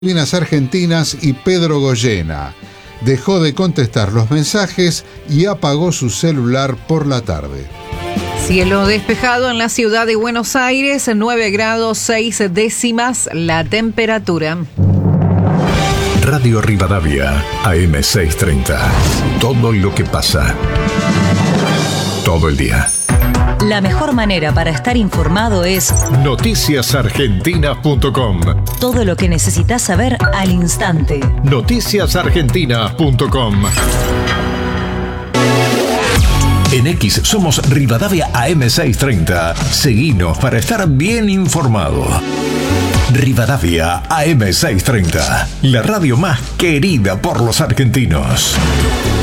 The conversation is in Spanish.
Malvinas Argentinas y Pedro Goyena. Dejó de contestar los mensajes y apagó su celular por la tarde. Cielo despejado en la ciudad de Buenos Aires, 9 grados 6 décimas la temperatura. Radio Rivadavia, AM630. Todo lo que pasa. Todo el día. La mejor manera para estar informado es noticiasargentinas.com. Todo lo que necesitas saber al instante. Noticiasargentinas.com. En X somos Rivadavia AM630. Seguinos para estar bien informado. Rivadavia AM630, la radio más querida por los argentinos.